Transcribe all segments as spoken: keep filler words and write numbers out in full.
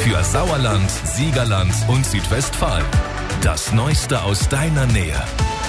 Für Sauerland, Siegerland und Südwestfalen. Das Neueste aus deiner Nähe.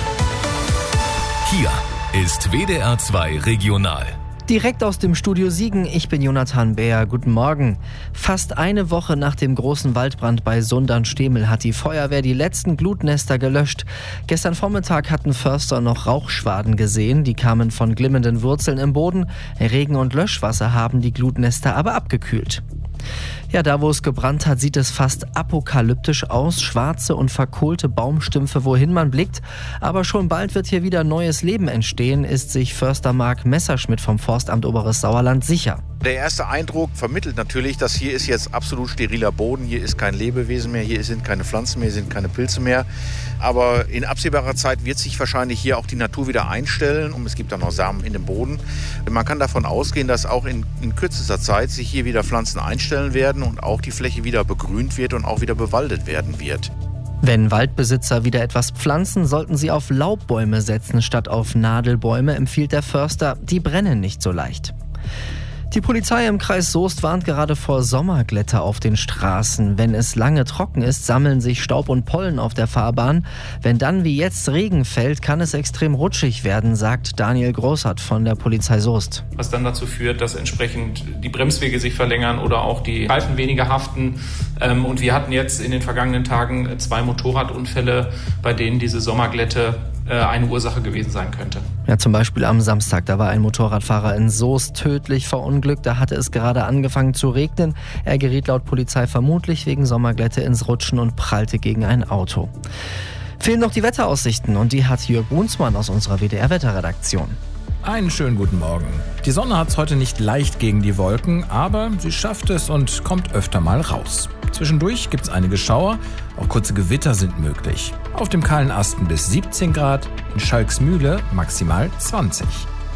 Hier ist W D R zwei Regional. Direkt aus dem Studio Siegen, ich bin Jonathan Beer. Guten Morgen. Fast eine Woche nach dem großen Waldbrand bei Sundern-Stehmel hat die Feuerwehr die letzten Glutnester gelöscht. Gestern Vormittag hatten Förster noch Rauchschwaden gesehen. Die kamen von glimmenden Wurzeln im Boden. Regen und Löschwasser haben die Glutnester aber abgekühlt. Ja, da wo es gebrannt hat, sieht es fast apokalyptisch aus. Schwarze und verkohlte Baumstümpfe, wohin man blickt. Aber schon bald wird hier wieder neues Leben entstehen, ist sich Förster Marc Messerschmidt vom Forstamt Oberes Sauerland sicher. Der erste Eindruck vermittelt natürlich, dass hier ist jetzt absolut steriler Boden, hier ist kein Lebewesen mehr, hier sind keine Pflanzen mehr, hier sind keine Pilze mehr. Aber in absehbarer Zeit wird sich wahrscheinlich hier auch die Natur wieder einstellen und es gibt dann noch Samen in dem Boden. Man kann davon ausgehen, dass auch in, in kürzester Zeit sich hier wieder Pflanzen einstellen werden und auch die Fläche wieder begrünt wird und auch wieder bewaldet werden wird. Wenn Waldbesitzer wieder etwas pflanzen, sollten sie auf Laubbäume setzen statt auf Nadelbäume, empfiehlt der Förster. Die brennen nicht so leicht. Die Polizei im Kreis Soest warnt gerade vor Sommerglätte auf den Straßen. Wenn es lange trocken ist, sammeln sich Staub und Pollen auf der Fahrbahn. Wenn dann wie jetzt Regen fällt, kann es extrem rutschig werden, sagt Daniel Großert von der Polizei Soest. Was dann dazu führt, dass entsprechend die Bremswege sich verlängern oder auch die Reifen weniger haften. Und wir hatten jetzt in den vergangenen Tagen zwei Motorradunfälle, bei denen diese Sommerglätte eine Ursache gewesen sein könnte. Ja, zum Beispiel am Samstag, da war ein Motorradfahrer in Soest tödlich verunglückt. Da hatte es gerade angefangen zu regnen. Er geriet laut Polizei vermutlich wegen Sommerglätte ins Rutschen und prallte gegen ein Auto. Fehlen noch die Wetteraussichten und die hat Jörg Brunsmann aus unserer W D R-Wetterredaktion. Einen schönen guten Morgen. Die Sonne hat es heute nicht leicht gegen die Wolken, aber sie schafft es und kommt öfter mal raus. Zwischendurch gibt es einige Schauer, auch kurze Gewitter sind möglich. Auf dem kahlen Asten bis siebzehn Grad, in Schalksmühle maximal zwanzig.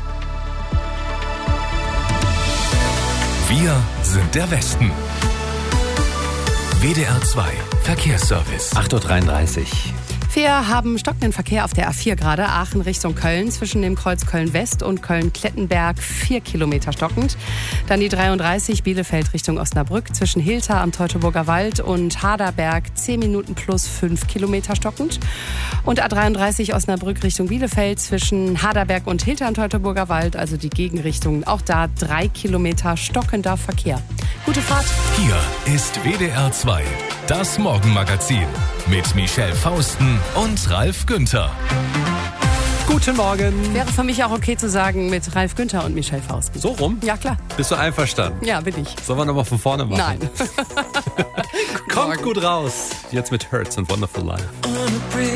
Wir sind der Westen. W D R zwei Verkehrsservice. acht Uhr dreiunddreißig. Wir haben stockenden Verkehr auf der A vier gerade, Aachen Richtung Köln, zwischen dem Kreuz Köln-West und Köln-Klettenberg, vier Kilometer stockend. Dann die dreiunddreißig Bielefeld Richtung Osnabrück, zwischen Hilter am Teutoburger Wald und Haderberg, zehn Minuten plus fünf Kilometer stockend. Und A dreiunddreißig Osnabrück Richtung Bielefeld, zwischen Haderberg und Hilter am Teutoburger Wald, also die Gegenrichtung, auch da drei Kilometer stockender Verkehr. Gute Fahrt. Hier ist W D R zwei, das Morgenmagazin mit Michelle Fausten und Ralf Günther. Guten Morgen. Wäre für mich auch okay zu sagen mit Ralf Günther und Michelle Fausten. So rum? Ja, klar. Bist du einverstanden? Ja, bin ich. Sollen wir nochmal von vorne machen? Nein. Kommt gut raus. Jetzt mit Hurts und Wonderful Life.